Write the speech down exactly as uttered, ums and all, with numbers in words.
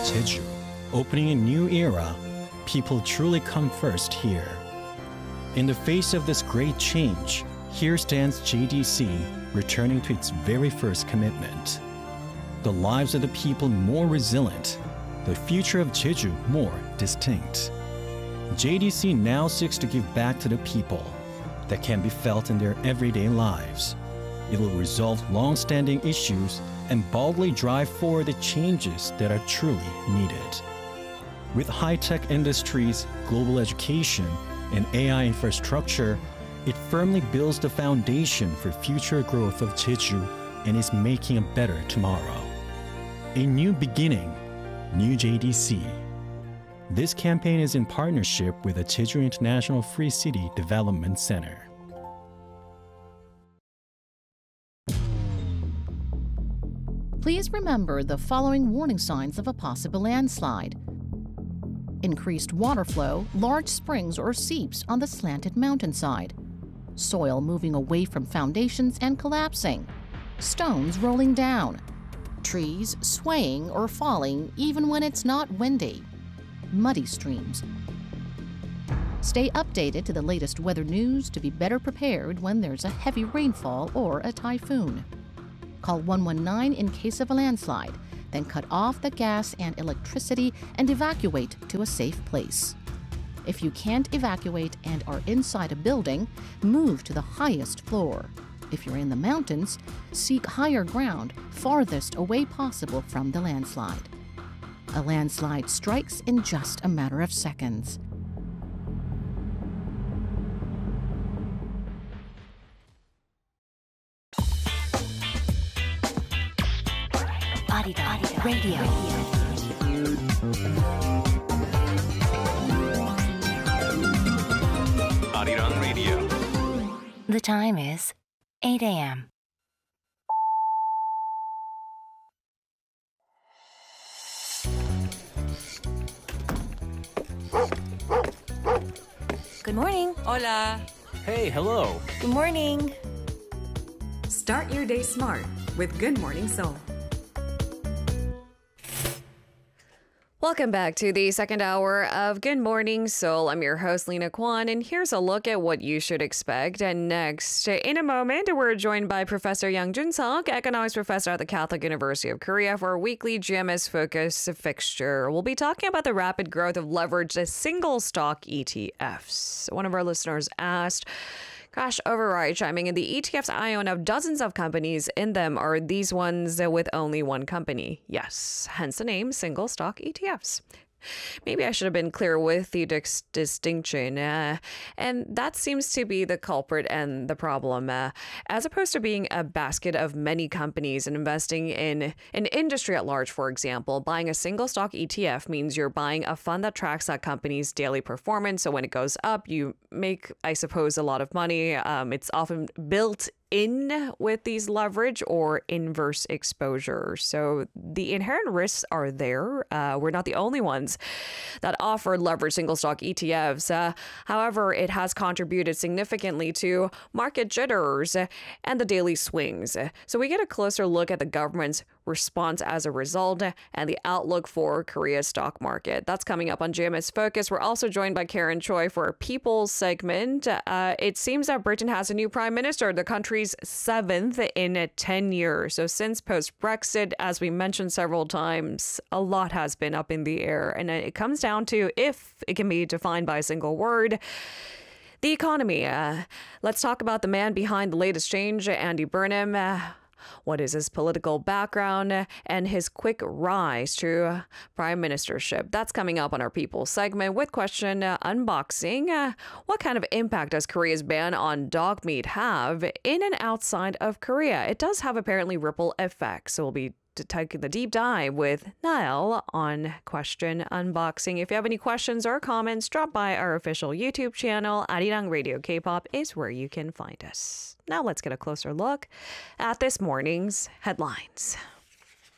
Jeju, opening a new era. People truly come first here. In the face of this great change, here stands J D C, returning to its very first commitment. The lives of the people more resilient, the future of Jeju more distinct. J D C now seeks to give back to the people that can be felt in their everyday lives. It will resolve long-standing issues and boldly drive forward the changes that are truly needed. With high-tech industries, global education, and A I infrastructure, it firmly builds the foundation for future growth of Jeju and is making a better tomorrow. A new beginning, new J D C. This campaign is in partnership with the Jeju International Free City Development Center. Please remember the following warning signs of a possible landslide. Increased water flow, large springs or seeps on the slanted mountainside. Soil moving away from foundations and collapsing. Stones rolling down. Trees swaying or falling even when it's not windy. Muddy streams. Stay updated to the latest weather news to be better prepared when there's a heavy rainfall or a typhoon. Call one one nine in case of a landslide, then cut off the gas and electricity and evacuate to a safe place. If you can't evacuate and are inside a building, move to the highest floor. If you're in the mountains, seek higher ground farthest away possible from the landslide. A landslide strikes in just a matter of seconds. Arirang Radio. Arirang Radio. The time is eight a.m. Good morning. Hola. Hey, hello. Good morning. Start your day smart with Good Morning Seoul. Welcome back to the second hour of Good Morning Seoul. I'm your host, Lena Kwan, and here's a look at what you should expect. And next, in a moment, we're joined by Professor Yang Jun-seok, economics professor at the Catholic University of Korea, for our weekly G M S Focus fixture. We'll be talking about the rapid growth of leveraged single stock E T Fs. One of our listeners asked, Gosh, override chiming in, the E T Fs I own have dozens of companies in them. Are these ones with only one company? Yes, hence the name single stock E T Fs. Maybe I should have been clear with the dis- distinction. Uh, and that seems to be the culprit and the problem. Uh, as opposed to being a basket of many companies and investing in an industry at large, for example, buying a single stock E T F means you're buying a fund that tracks that company's daily performance. So when it goes up, you make, I suppose, a lot of money. Um, it's often built in with these leverage or inverse exposure. So the inherent risks are there. Uh, we're not the only ones that offer leverage single stock E T Fs. Uh, however, it has contributed significantly to market jitters and the daily swings. So we get a closer look at the government's response as a result and the outlook for Korea's stock market. That's coming up on G M S Focus. We're also joined by Karen Choi for our People's segment. Uh, it seems that Britain has a new prime minister, the country's seventh in ten years. So since post-Brexit, as we mentioned several times, a lot has been up in the air. And it comes down to, if it can be defined by a single word, the economy. Uh, let's talk about the man behind the latest change, Andy Burnham. Uh, What is his political background and his quick rise to prime ministership? That's coming up on our People segment with question uh, unboxing. Uh, what kind of impact does Korea's ban on dog meat have in and outside of Korea? It does have apparently ripple effects. So we'll be to take the deep dive with Niall on Question Unboxing. If you have any questions or comments, drop by our official YouTube channel. Arirang Radio K-pop is where you can find us. Now let's get a closer look at this morning's headlines.